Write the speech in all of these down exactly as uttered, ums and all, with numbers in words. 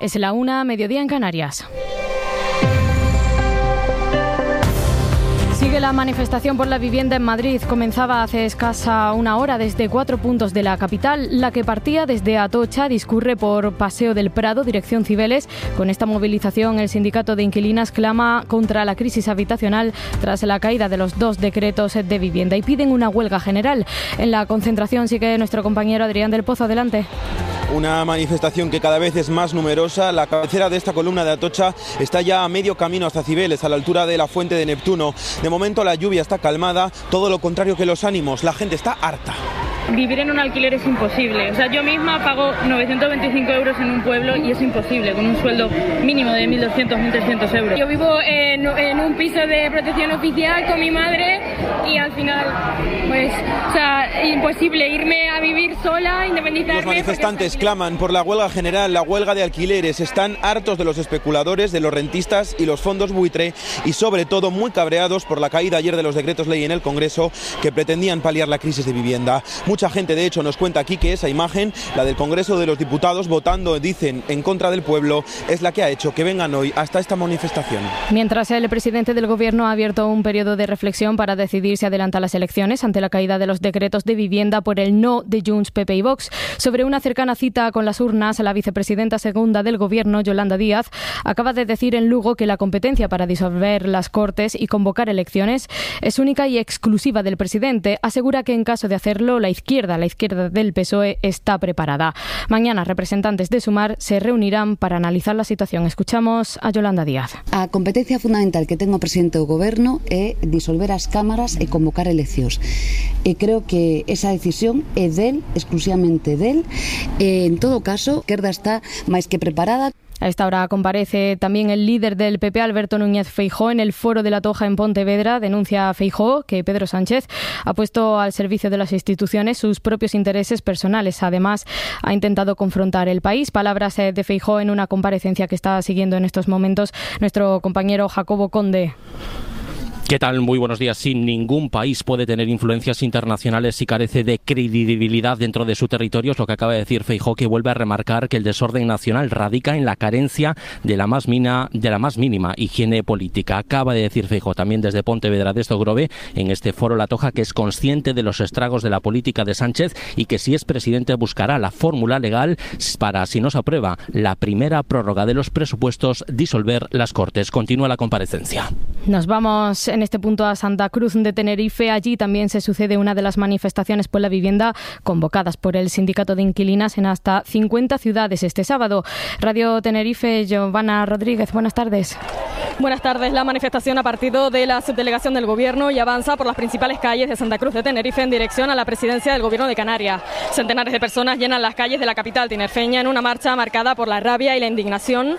Es la una, mediodía en Canarias. Sigue la manifestación por la vivienda en Madrid. Comenzaba hace escasa una hora desde cuatro puntos de la capital. La que partía desde Atocha discurre por Paseo del Prado, dirección Cibeles. Con esta movilización, el sindicato de inquilinas clama contra la crisis habitacional tras la caída de los dos decretos de vivienda y piden una huelga general. En la concentración sigue nuestro compañero Adrián del Pozo. Adelante. Una manifestación que cada vez es más numerosa. La cabecera de esta columna de Atocha está ya a medio camino hasta Cibeles, a la altura de la Fuente de Neptuno. De momento la lluvia está calmada, todo lo contrario que los ánimos. La gente está harta. Vivir en un alquiler es imposible. O sea, yo misma pago novecientos veinticinco euros en un pueblo y es imposible, con un sueldo mínimo de mil doscientos, mil trescientos euros. Yo vivo en, en un piso de protección oficial con mi madre y al final, pues, o sea, imposible irme a vivir sola, independizarme. Los manifestantes claman por la huelga general, la huelga de alquileres. Están hartos de los especuladores, de los rentistas y los fondos buitre y sobre todo muy cabreados por la caída ayer de los decretos ley en el Congreso que pretendían paliar la crisis de vivienda. Mucha gente, de hecho, nos cuenta aquí que esa imagen, la del Congreso de los Diputados votando, dicen, en contra del pueblo, es la que ha hecho que vengan hoy hasta esta manifestación. Mientras el presidente del Gobierno ha abierto un periodo de reflexión para decidir si adelanta las elecciones ante la caída de los decretos de vivienda por el no de Junts, P P y Vox. Sobre una cercana cita con las urnas, la vicepresidenta segunda del Gobierno, Yolanda Díaz, acaba de decir en Lugo que la competencia para disolver las Cortes y convocar elecciones es única y exclusiva del presidente. Asegura que en caso de hacerlo, la izquierda, la izquierda del P S O E está preparada. Mañana representantes de Sumar se reunirán para analizar la situación. Escuchamos a Yolanda Díaz. A competencia fundamental que ten o presidente do Goberno é disolver as cámaras e convocar eleccións. E creo que esa decisión é del, exclusivamente del. E, en todo caso, a izquierda está máis que preparada. A esta hora comparece también el líder del P P, Alberto Núñez Feijóo, en el Foro de la Toja en Pontevedra. Denuncia a Feijóo que Pedro Sánchez ha puesto al servicio de las instituciones sus propios intereses personales. Además, ha intentado confrontar el país. Palabras de Feijóo en una comparecencia que está siguiendo en estos momentos nuestro compañero Jacobo Conde. ¿Qué tal? Muy buenos días. Sí, ningún país puede tener influencias internacionales si carece de credibilidad dentro de su territorio. Es lo que acaba de decir Feijóo, que vuelve a remarcar que el desorden nacional radica en la carencia de la más, mina, de la más mínima higiene política. Acaba de decir Feijóo también desde Pontevedra de Estogrove, en este foro La Toja, que es consciente de los estragos de la política de Sánchez y que si es presidente buscará la fórmula legal para, si no se aprueba la primera prórroga de los presupuestos, disolver las Cortes. Continúa la comparecencia. Nos vamos en este punto a Santa Cruz de Tenerife. Allí también se sucede una de las manifestaciones por la vivienda convocadas por el sindicato de inquilinas en hasta cincuenta ciudades este sábado. Radio Tenerife, Giovanna Rodríguez, buenas tardes. Buenas tardes. La manifestación ha partido de la subdelegación del Gobierno y avanza por las principales calles de Santa Cruz de Tenerife en dirección a la presidencia del Gobierno de Canarias. Centenares de personas llenan las calles de la capital tinerfeña en una marcha marcada por la rabia y la indignación.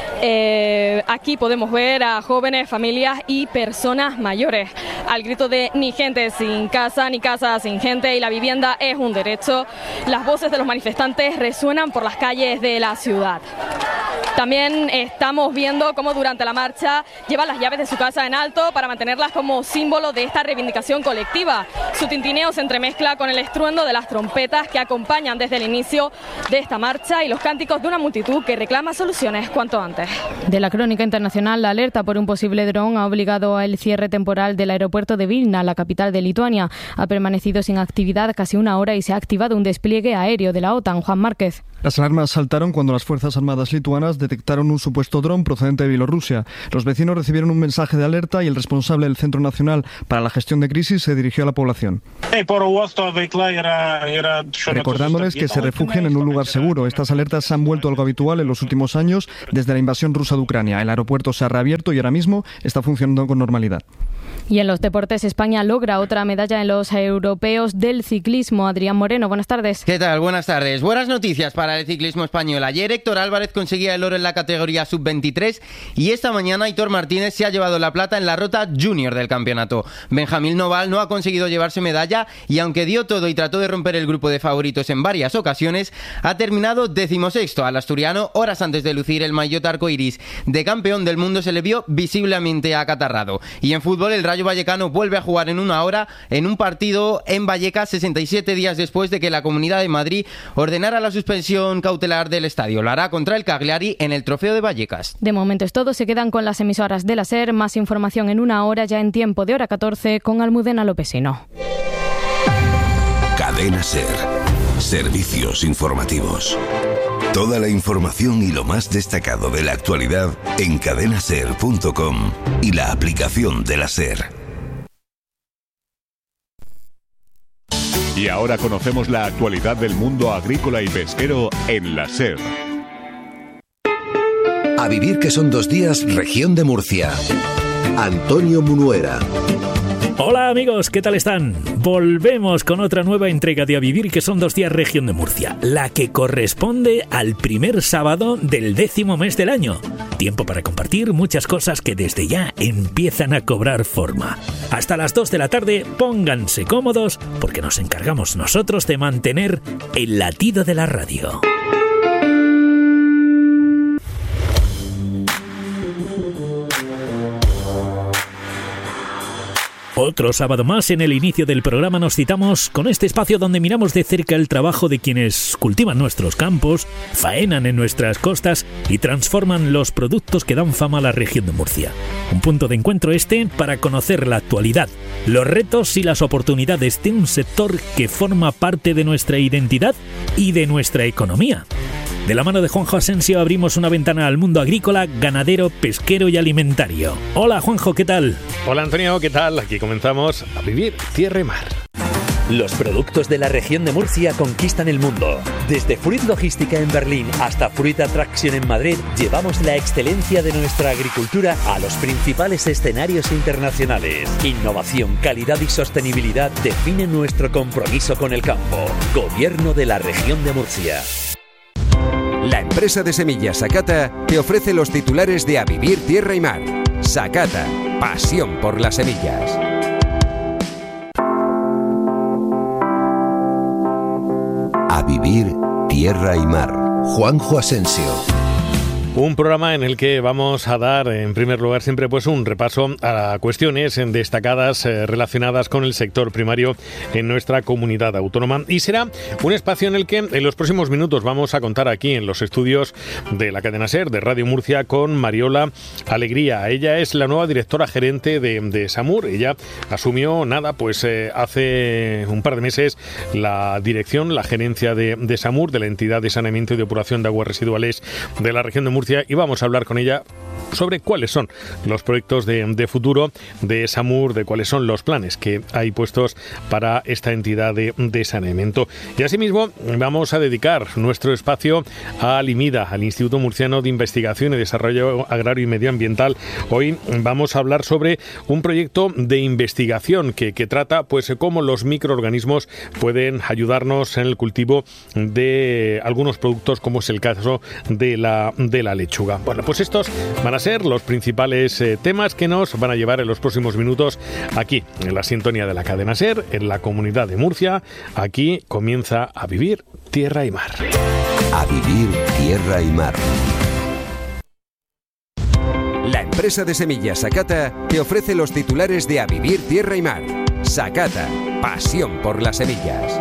Eh, aquí podemos ver a jóvenes, familias y personas mayores al grito de ni gente sin casa, ni casa sin gente, y la vivienda es un derecho. Las voces de los manifestantes resuenan por las calles de la ciudad. También estamos viendo cómo durante la marcha llevan las llaves de su casa en alto para mantenerlas como símbolo de esta reivindicación colectiva. Su tintineo se entremezcla con el estruendo de las trompetas que acompañan desde el inicio de esta marcha y los cánticos de una multitud que reclama soluciones cuanto antes. De la crónica internacional, la alerta por un posible dron ha obligado al cierre temporal del aeropuerto de Vilna, la capital de Lituania. Ha permanecido sin actividad casi una hora y se ha activado un despliegue aéreo de la OTAN. Juan Márquez. Las alarmas saltaron cuando las Fuerzas Armadas lituanas detectaron un supuesto dron procedente de Bielorrusia. Los vecinos recibieron un mensaje de alerta y el responsable del Centro Nacional para la Gestión de Crisis se dirigió a la población. Recordándoles que se refugien en un lugar seguro. Estas alertas se han vuelto algo habitual en los últimos años desde la invasión rusa de Ucrania. El aeropuerto se ha reabierto y ahora mismo está funcionando con normalidad. Y en los deportes, España logra otra medalla en los europeos del ciclismo. Adrián Moreno, buenas tardes. ¿Qué tal? Buenas tardes. Buenas noticias para el ciclismo español. Ayer Héctor Álvarez conseguía el oro en la categoría sub veintitrés y esta mañana Aitor Martínez se ha llevado la plata en la ruta junior del campeonato. Benjamín Noval no ha conseguido llevarse medalla y aunque dio todo y trató de romper el grupo de favoritos en varias ocasiones, ha terminado decimosexto. Al asturiano, horas antes de lucir el maillot arcoiris de campeón del mundo, se le vio visiblemente acatarrado. Y en fútbol, el Rayo Rayo Vallecano vuelve a jugar en una hora en un partido en Vallecas sesenta y siete días después de que la Comunidad de Madrid ordenara la suspensión cautelar del estadio. Lo hará contra el Cagliari en el Trofeo de Vallecas. De momento es todo, se quedan con las emisoras de la SER. Más información en una hora, ya en tiempo de hora catorce, con Almudena Lopesino. Cadena SER. Servicios informativos. Toda la información y lo más destacado de la actualidad en cadena ser punto com y la aplicación de la SER. Y ahora conocemos la actualidad del mundo agrícola y pesquero en la SER. A vivir que son dos días, región de Murcia. Antonio Munuera. Hola amigos, ¿qué tal están? Volvemos con otra nueva entrega de A Vivir que son dos días región de Murcia, la que corresponde al primer sábado del décimo mes del año. Tiempo para compartir muchas cosas que desde ya empiezan a cobrar forma. Hasta las dos de la tarde, pónganse cómodos porque nos encargamos nosotros de mantener el latido de la radio. Otro sábado más, en el inicio del programa nos citamos con este espacio donde miramos de cerca el trabajo de quienes cultivan nuestros campos, faenan en nuestras costas y transforman los productos que dan fama a la región de Murcia. Un punto de encuentro este para conocer la actualidad, los retos y las oportunidades de un sector que forma parte de nuestra identidad y de nuestra economía. De la mano de Juanjo Asensio abrimos una ventana al mundo agrícola, ganadero, pesquero y alimentario. Hola Juanjo, ¿qué tal? Hola Antonio, ¿qué tal? Aquí comenzamos a vivir tierra y mar. Los productos de la región de Murcia conquistan el mundo. Desde Fruit Logística en Berlín hasta Fruit Attraction en Madrid, llevamos la excelencia de nuestra agricultura a los principales escenarios internacionales. Innovación, calidad y sostenibilidad definen nuestro compromiso con el campo. Gobierno de la región de Murcia. La empresa de semillas Sakata te ofrece los titulares de A Vivir Tierra y Mar. Sakata, pasión por las semillas. A Vivir Tierra y Mar. Juanjo Asensio. Un programa en el que vamos a dar, en primer lugar, siempre pues un repaso a cuestiones destacadas eh, relacionadas con el sector primario en nuestra comunidad autónoma. Y será un espacio en el que en los próximos minutos vamos a contar aquí en los estudios de la cadena SER, de Radio Murcia, con Mariola Alegría. Ella es la nueva directora gerente de, de SAMUR. Ella asumió, nada, pues eh, hace un par de meses la dirección, la gerencia de, de SAMUR, de la entidad de saneamiento y depuración de aguas residuales de la región de Murcia. Y vamos a hablar con ella sobre cuáles son los proyectos de, de futuro de SAMUR, de cuáles son los planes que hay puestos para esta entidad de, de saneamiento. Y asimismo vamos a dedicar nuestro espacio a Limida, al Instituto Murciano de Investigación y Desarrollo Agrario y Medioambiental. Hoy vamos a hablar sobre un proyecto de investigación que, que trata pues cómo los microorganismos pueden ayudarnos en el cultivo de algunos productos, como es el caso de la, de la lechuga. Bueno, pues estos van a ser los principales eh, temas que nos van a llevar en los próximos minutos aquí, en la sintonía de la cadena SER, en la comunidad de Murcia. Aquí comienza A Vivir Tierra y Mar. A Vivir Tierra y Mar. La empresa de semillas Sakata te ofrece los titulares de A Vivir Tierra y Mar. Sakata, pasión por las semillas.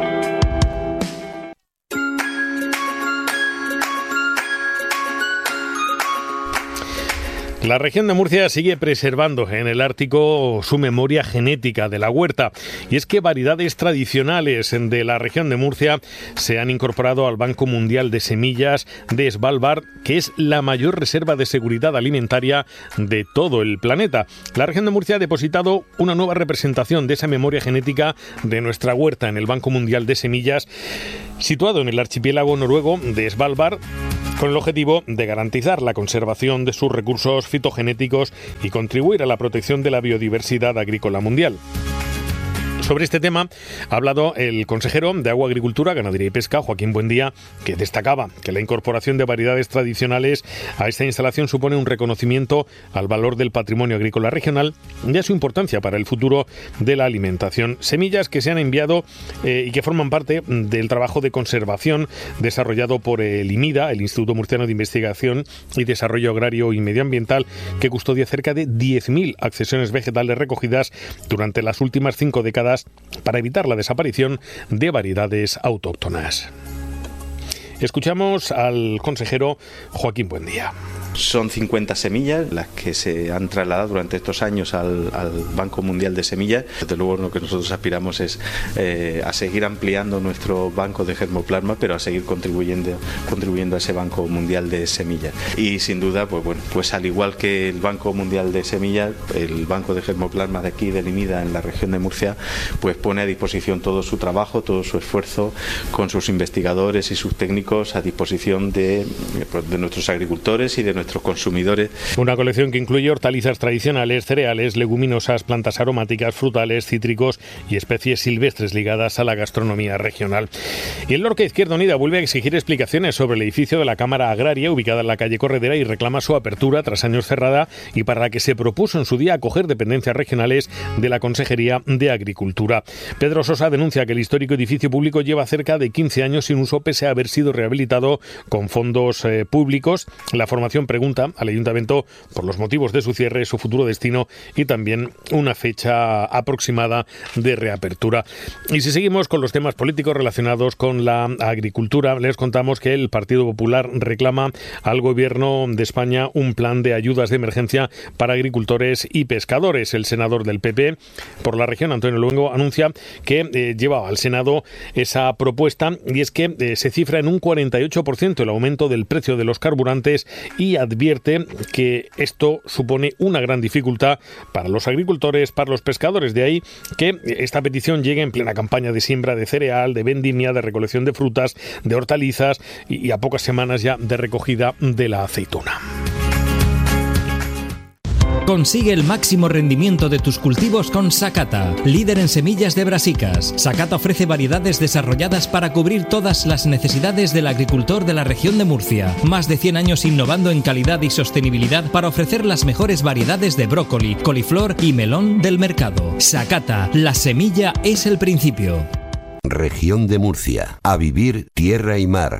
La región de Murcia sigue preservando en el Ártico su memoria genética de la huerta, y es que variedades tradicionales de la región de Murcia se han incorporado al Banco Mundial de Semillas de Svalbard, que es la mayor reserva de seguridad alimentaria de todo el planeta. La región de Murcia ha depositado una nueva representación de esa memoria genética de nuestra huerta en el Banco Mundial de Semillas, situado en el archipiélago noruego de Svalbard, con el objetivo de garantizar la conservación de sus recursos fitogenéticos y contribuir a la protección de la biodiversidad agrícola mundial. Sobre este tema ha hablado el consejero de Agua, Agricultura, Ganadería y Pesca, Joaquín Buendía, que destacaba que la incorporación de variedades tradicionales a esta instalación supone un reconocimiento al valor del patrimonio agrícola regional y a su importancia para el futuro de la alimentación. Semillas que se han enviado eh, y que forman parte del trabajo de conservación desarrollado por el IMIDA, el Instituto Murciano de Investigación y Desarrollo Agrario y Medioambiental, que custodia cerca de diez mil accesiones vegetales recogidas durante las últimas cinco décadas para evitar la desaparición de variedades autóctonas. Escuchamos al consejero Joaquín Buendía. Son cincuenta semillas las que se han trasladado durante estos años al, al Banco Mundial de Semillas. Desde luego lo que nosotros aspiramos es eh, a seguir ampliando nuestro banco de germoplasma, pero a seguir contribuyendo, contribuyendo a ese Banco Mundial de Semillas. Y sin duda, pues bueno, pues al igual que el Banco Mundial de Semillas, el Banco de Germoplasma de aquí, del IMIDA, en la región de Murcia, pues pone a disposición todo su trabajo, todo su esfuerzo, con sus investigadores y sus técnicos a disposición de, de nuestros agricultores y de nuestros nuestros consumidores. Una colección que incluye hortalizas tradicionales, cereales, leguminosas, plantas aromáticas, frutales, cítricos y especies silvestres ligadas a la gastronomía regional. Y el Lorca Izquierda Unida vuelve a exigir explicaciones sobre el edificio de la Cámara Agraria ubicada en la calle Corredera y reclama su apertura tras años cerrada y para la que se propuso en su día acoger dependencias regionales de la Consejería de Agricultura. Pedro Sosa denuncia que el histórico edificio público lleva cerca de quince años sin uso pese a haber sido rehabilitado con fondos eh, públicos. La formación pregunta al Ayuntamiento por los motivos de su cierre, su futuro destino y también una fecha aproximada de reapertura. Y si seguimos con los temas políticos relacionados con la agricultura, les contamos que el Partido Popular reclama al Gobierno de España un plan de ayudas de emergencia para agricultores y pescadores. El senador del P P por la región, Antonio Luengo, anuncia que eh, lleva al Senado esa propuesta y es que eh, se cifra en un cuarenta y ocho por ciento el aumento del precio de los carburantes y advierte que esto supone una gran dificultad para los agricultores, para los pescadores. De ahí que esta petición llegue en plena campaña de siembra de cereal, de vendimia, de recolección de frutas, de hortalizas y a pocas semanas ya de recogida de la aceituna. Consigue el máximo rendimiento de tus cultivos con Sakata, líder en semillas de brasicas. Sakata ofrece variedades desarrolladas para cubrir todas las necesidades del agricultor de la región de Murcia. Más de cien años innovando en calidad y sostenibilidad para ofrecer las mejores variedades de brócoli, coliflor y melón del mercado. Sakata, la semilla es el principio. Región de Murcia. A vivir tierra y mar.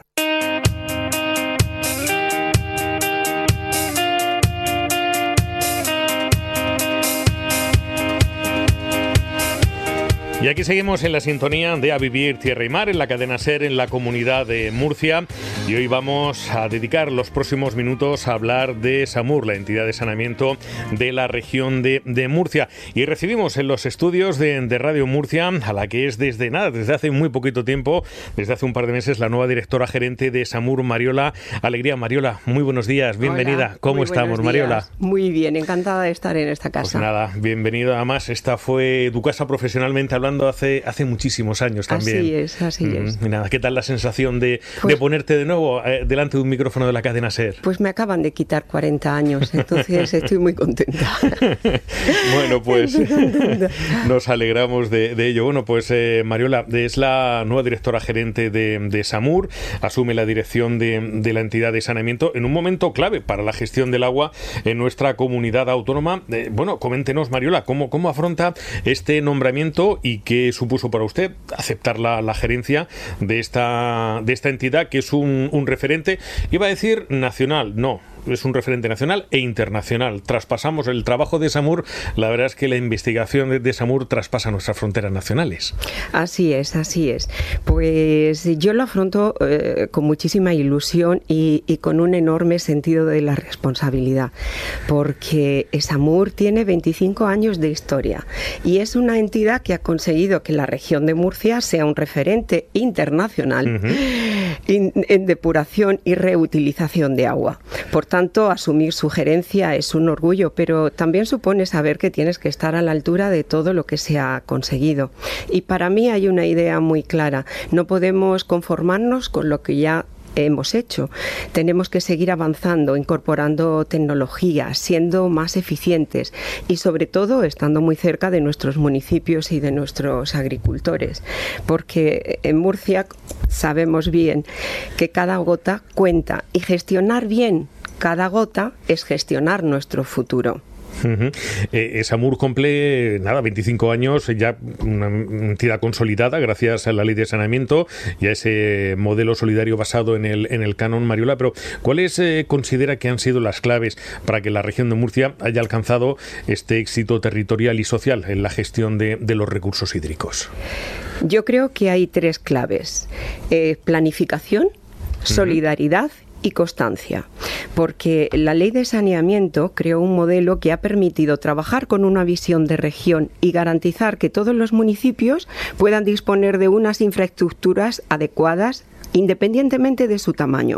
Y aquí seguimos en la sintonía de A Vivir Tierra y Mar, en la cadena SER, en la comunidad de Murcia. Y hoy vamos a dedicar los próximos minutos a hablar de SAMUR, la entidad de saneamiento de la región de, de Murcia. Y recibimos en los estudios de, de Radio Murcia, a la que es desde nada, desde hace muy poquito tiempo, desde hace un par de meses, la nueva directora gerente de SAMUR, Mariola Alegría. Mariola, muy buenos días, bienvenida. Hola, ¿Cómo estamos, Mariola? Muy bien, encantada de estar en esta casa. Pues nada, bienvenida. Además, esta fue tu casa profesionalmente hablando hace, hace muchísimos años también. Así es, así mm, es. Y nada, ¿qué tal la sensación de, pues, de ponerte de nuevo eh, delante de un micrófono de la cadena SER? Pues me acaban de quitar cuarenta años, entonces estoy muy contenta. Bueno, pues nos alegramos de, de ello. Bueno, pues eh, Mariola es la nueva directora gerente de, de SAMUR, asume la dirección de, de la entidad de saneamiento en un momento clave para la gestión del agua en nuestra comunidad autónoma. Eh, bueno, coméntenos, Mariola, ¿cómo, cómo afronta este nombramiento y qué supuso para usted aceptar la, la gerencia de esta, de esta entidad que es un, un referente, iba a decir nacional, no, es un referente nacional e internacional. Traspasamos el trabajo de SAMUR, la verdad es que la investigación de, de SAMUR traspasa nuestras fronteras nacionales. Así es, así es. Pues yo lo afronto eh, con muchísima ilusión y, y con un enorme sentido de la responsabilidad, porque SAMUR tiene veinticinco años de historia y es una entidad que ha conseguido que la región de Murcia sea un referente internacional uh-huh. en, en depuración y reutilización de agua. Por tanto, asumir su gerencia es un orgullo, pero también supone saber que tienes que estar a la altura de todo lo que se ha conseguido. Y para mí hay una idea muy clara. No podemos conformarnos con lo que ya hemos hecho. Tenemos que seguir avanzando, incorporando tecnología, siendo más eficientes y sobre todo estando muy cerca de nuestros municipios y de nuestros agricultores, porque en Murcia sabemos bien que cada gota cuenta y gestionar bien cada gota es gestionar nuestro futuro. Uh-huh. Eh, Samur cumple, nada, veinticinco años, ya una entidad consolidada gracias a la ley de saneamiento y a ese modelo solidario basado en el, en el canon, Mariola, pero ¿cuáles eh, considera que han sido las claves para que la región de Murcia haya alcanzado este éxito territorial y social en la gestión de, de los recursos hídricos? Yo creo que hay tres claves: eh, planificación, solidaridad uh-huh. y constancia, porque la ley de saneamiento creó un modelo que ha permitido trabajar con una visión de región y garantizar que todos los municipios puedan disponer de unas infraestructuras adecuadas independientemente de su tamaño.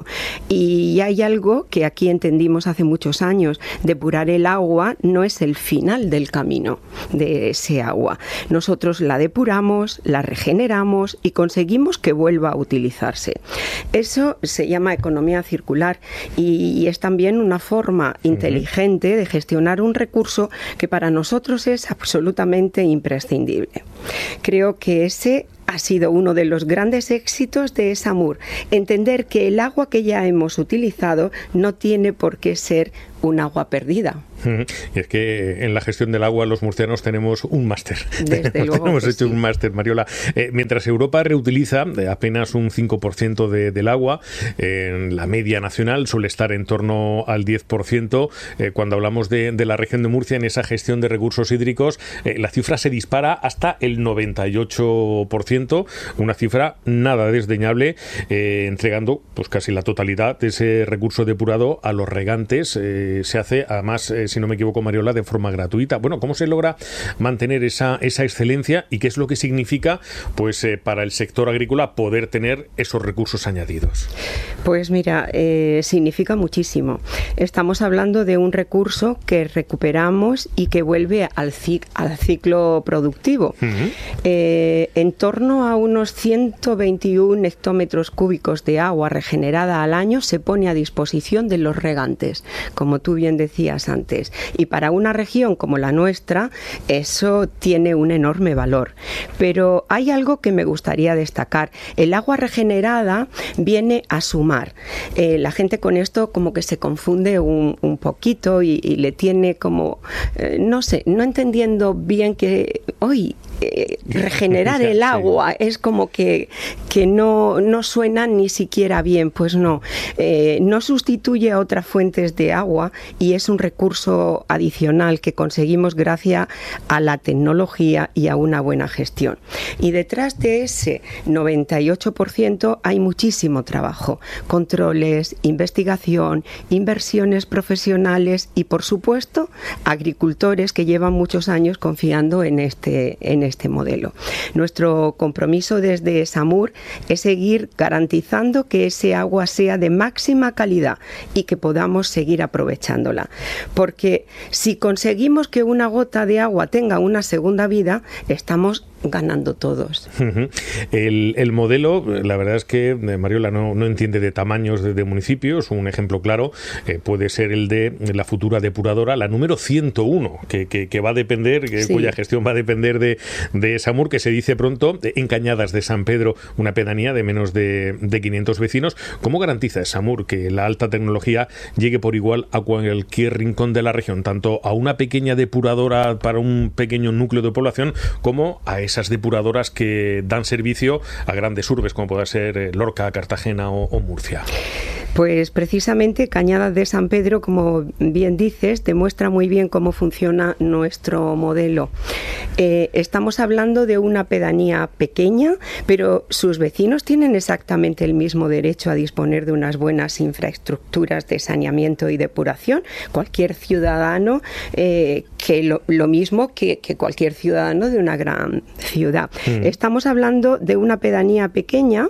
Y hay algo que aquí entendimos hace muchos años: depurar el agua no es el final del camino de ese agua. Nosotros la depuramos, la regeneramos y conseguimos que vuelva a utilizarse. Eso se llama economía circular y es también una forma inteligente de gestionar un recurso que para nosotros es absolutamente imprescindible. Creo que ese ha sido uno de los grandes éxitos de Samur, entender que el agua que ya hemos utilizado no tiene por qué ser un agua perdida. Y es que en la gestión del agua los murcianos tenemos un máster. Desde luego Hemos que hecho sí. un máster, Mariola. Eh, mientras Europa reutiliza apenas un cinco por ciento de, del agua, eh, la media nacional suele estar en torno al diez por ciento. Eh, cuando hablamos de, de la región de Murcia, en esa gestión de recursos hídricos, eh, la cifra se dispara hasta el noventa y ocho por ciento, una cifra nada desdeñable, eh, entregando pues casi la totalidad de ese recurso depurado a los regantes. Eh, se hace, además, eh, si no me equivoco, Mariola, de forma gratuita. Bueno, ¿cómo se logra mantener esa, esa excelencia y qué es lo que significa pues eh, para el sector agrícola poder tener esos recursos añadidos? Pues mira, eh, significa muchísimo. Estamos hablando de un recurso que recuperamos y que vuelve al, cic- al ciclo productivo. Uh-huh. Eh, en torno a unos ciento veintiún hectómetros cúbicos de agua regenerada al año se pone a disposición de los regantes, como tú bien decías antes. Y para una región como la nuestra, eso tiene un enorme valor. Pero hay algo que me gustaría destacar. El agua regenerada viene a sumar. Eh, la gente con esto como que se confunde un, un poquito y, y le tiene como, eh, no sé, no entendiendo bien que hoy eh, regenerar el agua es como que, que no, no suena ni siquiera bien. Pues no, eh, no sustituye a otras fuentes de agua y es un recurso adicional que conseguimos gracias a la tecnología y a una buena gestión. Y detrás de ese noventa y ocho por ciento hay muchísimo trabajo: controles, investigación, inversiones profesionales y, por supuesto, agricultores que llevan muchos años confiando en este, en este modelo. Nuestro compromiso desde Samur es seguir garantizando que ese agua sea de máxima calidad y que podamos seguir aprovechándola. Porque si conseguimos que una gota de agua tenga una segunda vida, estamos ganando todos. Uh-huh. El, el modelo, la verdad es que Mariola no, no entiende de tamaños de, de municipios. Un ejemplo claro eh, puede ser el de la futura depuradora, la número ciento uno, que, que, que va a depender, que, sí. cuya gestión va a depender de, de Samur, que se dice pronto, en Cañadas de San Pedro, una pedanía de menos de, de quinientos vecinos. ¿Cómo garantiza Samur que la alta tecnología llegue por igual a cualquier rincón de la región, tanto a una pequeña depuradora para un pequeño núcleo de población como a esas depuradoras que dan servicio a grandes urbes como pueda ser Lorca, Cartagena o, o Murcia? Pues precisamente Cañadas de San Pedro, como bien dices, demuestra muy bien cómo funciona nuestro modelo. Eh, estamos hablando de una pedanía pequeña, pero sus vecinos tienen exactamente el mismo derecho a disponer de unas buenas infraestructuras de saneamiento y depuración. Cualquier ciudadano, eh, que lo, lo mismo que, que cualquier ciudadano de una gran ciudad. Mm. Estamos hablando de una pedanía pequeña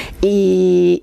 y,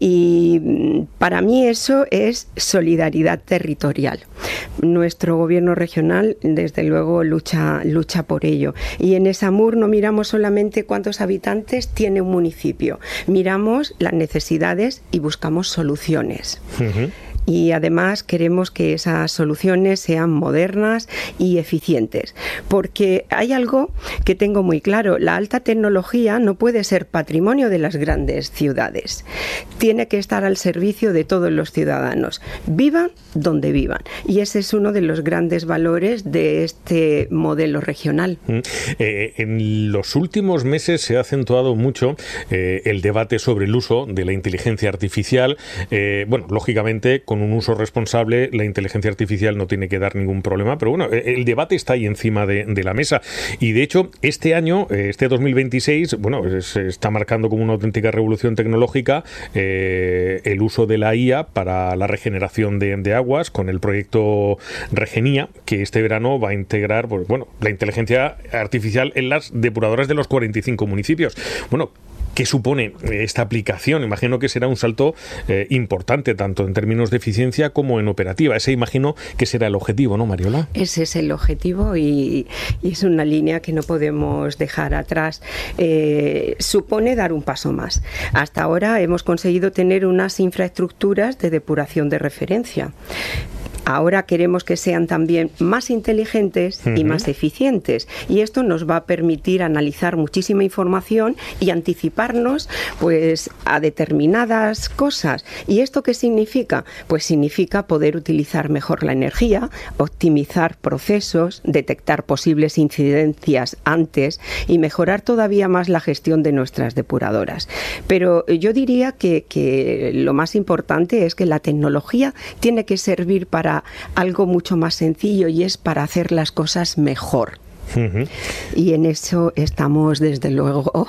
y para mí eso es solidaridad territorial. Nuestro gobierno regional, desde luego, lucha, lucha por ello. Y en Esamur no miramos solamente cuántos habitantes tiene un municipio, miramos las necesidades y buscamos soluciones. Uh-huh. Y además queremos que esas soluciones sean modernas y eficientes, porque hay algo que tengo muy claro: la alta tecnología no puede ser patrimonio de las grandes ciudades, tiene que estar al servicio de todos los ciudadanos, vivan donde vivan, y ese es uno de los grandes valores de este modelo regional. Eh, en los últimos meses se ha acentuado mucho eh, el debate sobre el uso de la inteligencia artificial. Eh, bueno, lógicamente, con un uso responsable, la inteligencia artificial no tiene que dar ningún problema, pero bueno, el debate está ahí encima de, de la mesa. Y de hecho, este año, este dos mil veintiséis, bueno, se está marcando como una auténtica revolución tecnológica eh, el uso de la I A para la regeneración de, de aguas, con el proyecto Regenía, que este verano va a integrar, pues, bueno, la inteligencia artificial en las depuradoras de los cuarenta y cinco municipios. Bueno, ¿qué supone esta aplicación? Imagino que será un salto eh, importante, tanto en términos de eficiencia como en operativa. Ese imagino que será el objetivo, ¿no, Mariola? Ese es el objetivo y, y es una línea que no podemos dejar atrás. Eh, supone dar un paso más. Hasta ahora hemos conseguido tener unas infraestructuras de depuración de referencia. Ahora queremos que sean también más inteligentes uh-huh. y más eficientes, y esto nos va a permitir analizar muchísima información y anticiparnos pues a determinadas cosas. ¿Y esto qué significa? Pues significa poder utilizar mejor la energía, optimizar procesos, detectar posibles incidencias antes y mejorar todavía más la gestión de nuestras depuradoras. Pero yo diría que, que lo más importante es que la tecnología tiene que servir para algo mucho más sencillo, y es para hacer las cosas mejor. Uh-huh. Y en eso estamos, desde luego,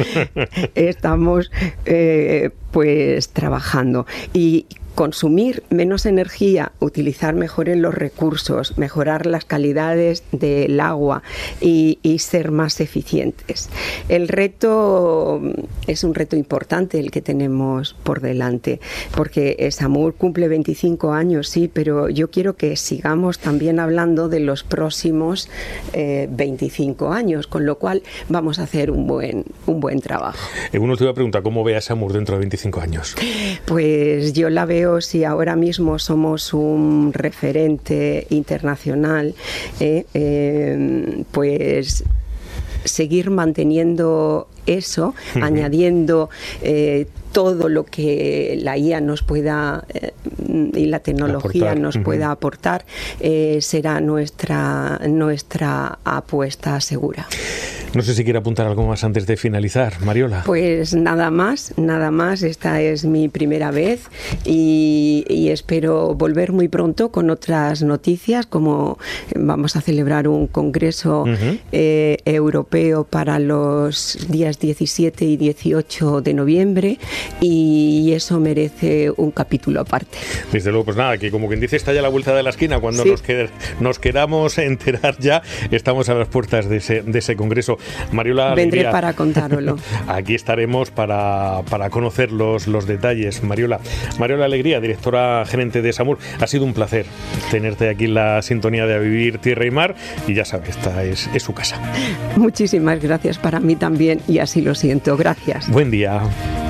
estamos eh, pues trabajando. Y consumir menos energía, utilizar mejor en los recursos, mejorar las calidades del agua y, y ser más eficientes. El reto es un reto importante el que tenemos por delante, porque Esamur cumple veinticinco años, sí, pero yo quiero que sigamos también hablando de los próximos eh, veinticinco años, con lo cual vamos a hacer un buen, un buen trabajo. Eh, uno te iba a preguntar, ¿cómo ve a Esamur dentro de veinticinco años? Pues yo la veo, si ahora mismo somos un referente internacional, eh, eh, pues seguir manteniendo eso, uh-huh. añadiendo eh, todo lo que la I A nos pueda eh, y la tecnología aportar. nos uh-huh. pueda aportar, eh, será nuestra, nuestra apuesta segura. No sé si quiere apuntar algo más antes de finalizar, Mariola. Pues nada más, nada más. Esta es mi primera vez y, y espero volver muy pronto con otras noticias, como vamos a celebrar un congreso uh-huh. eh, europeo para los días diecisiete y dieciocho de noviembre, y eso merece un capítulo aparte. Desde luego, pues nada, que como quien dice, está ya a la vuelta de la esquina. Cuando sí. nos, qued- nos queramos enterar ya, estamos a las puertas de ese, de ese congreso. Mariola Vendré Alegría, para contároslo. Aquí estaremos para, para conocer los, los detalles. Mariola, Mariola Alegría, directora gerente de Esamur, ha sido un placer tenerte aquí en la sintonía de A Vivir Tierra y Mar, y ya sabes, esta es, es su casa. Muchísimas gracias, para mí también, y así lo siento. Gracias. Buen día.